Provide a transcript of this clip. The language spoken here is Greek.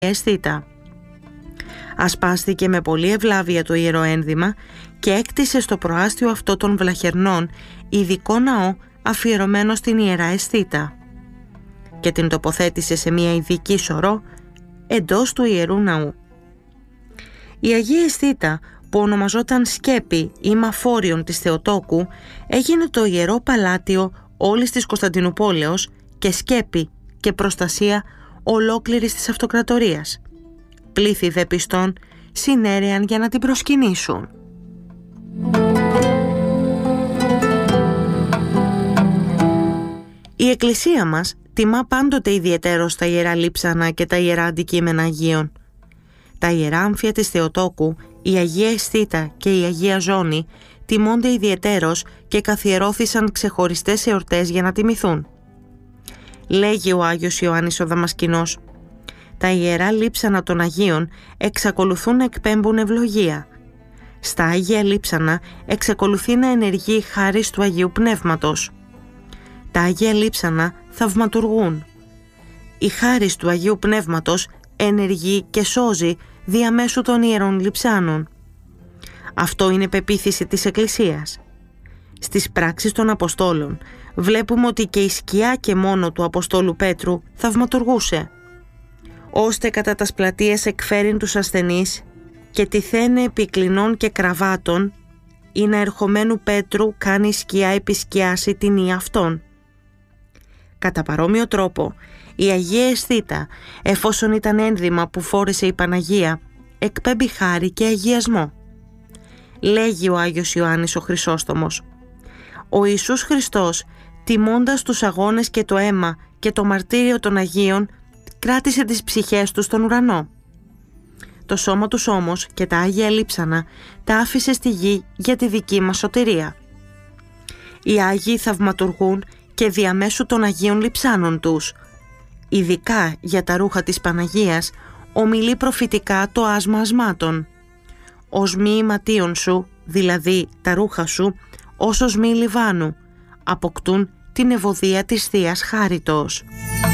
αισθήτα. Ασπάστηκε με πολύ ευλάβεια το ιερό ένδυμα και έκτισε στο προάστιο αυτό των Βλαχερνών ειδικό ναό αφιερωμένο στην Ιερά Αισθήτα και την τοποθέτησε σε μια ειδική σωρό εντός του Ιερού Ναού. Η Αγία Αισθήτα, που ονομαζόταν Σκέπη ή Μαφόριον της Θεοτόκου, έγινε το ιερό παλάτιο όλης της Κωνσταντινουπόλεως και σκέπη και προστασία ολόκληρης της αυτοκρατορίας. Πλήθη δε πιστών συνέρεαν για να την προσκυνήσουν. Η Εκκλησία μας τιμά πάντοτε ιδιαιτέρως τα ιερά λείψανα και τα ιερά αντικείμενα Αγίων. Τα ιερά άμφια της Θεοτόκου, η Αγία Αισθήτα και η Αγία Ζώνη τιμώνται ιδιαιτέρως και καθιερώθησαν ξεχωριστές εορτές για να τιμηθούν. Λέγει ο Άγιος Ιωάννης ο Δαμασκηνός: «Τα ιερά λείψανα των Αγίων εξακολουθούν να εκπέμπουν ευλογία. Στα Άγια λείψανα εξακολουθεί να ενεργεί η χάρις του Αγίου Πνεύματος. Τα Άγια λείψανα θαυματουργούν. Η χάρις του Αγίου Πνεύματος ενεργεί και σώζει διαμέσου των ιερών λειψάνων. Αυτό είναι πεποίθηση της Εκκλησίας. Στις πράξεις των Αποστόλων βλέπουμε ότι και η σκιά και μόνο του Αποστόλου Πέτρου θαυματουργούσε, ώστε κατά τας πλατείας εκφέρειν τους ασθενείς και τυθένε επικλινών και κραβάτων, ή να ερχομένου Πέτρου κάνει σκιά επισκιάσει την ή αυτόν. Κατά παρόμοιο τρόπο, η Αγία Αισθήτα, εφόσον ήταν ένδυμα που φόρεσε η Παναγία, εκπέμπει χάρη και αγιασμό. Λέγει ο Άγιος Ιωάννης ο Χρυσόστομος: «Ο Ιησούς Χριστός, τιμώντας τους αγώνες και το αίμα και το μαρτύριο των Αγίων, κράτησε τις ψυχές τους στον ουρανό. Το σώμα τους όμως και τα Άγια λείψανα τα άφησε στη γη για τη δική μας σωτηρία. Οι Άγιοι θαυματουργούν και διαμέσου των Αγίων λειψάνων τους. Ειδικά για τα ρούχα της Παναγίας ομιλεί προφητικά το άσμα ασμάτων. Ως μη ηματίων σου, δηλαδή τα ρούχα σου, όσος μη Λιβάνου, αποκτούν την ευωδία της Θείας Χάριτος».